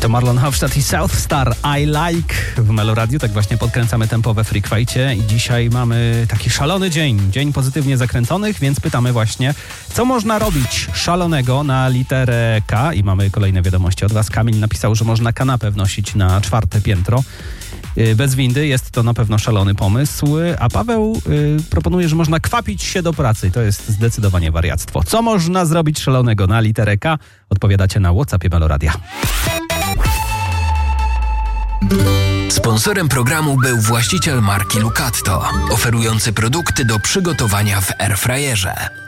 To Marlon Hofstadt i South Star, I Like w Meloradiu. Tak właśnie podkręcamy tempo we Freak Fight'cie i dzisiaj mamy taki szalony dzień pozytywnie zakręconych, więc pytamy właśnie, co można robić szalonego na literę K i mamy kolejne wiadomości od was. Kamil napisał, że można kanapę wnosić na 4. piętro. Bez windy, jest to na pewno szalony pomysł, a Paweł proponuje, że można kwapić się do pracy. To jest zdecydowanie wariactwo. Co można zrobić szalonego na literę K? Odpowiadacie na WhatsAppie Meloradia. Sponsorem programu był właściciel marki Lucatto, oferujący produkty do przygotowania w airfryerze.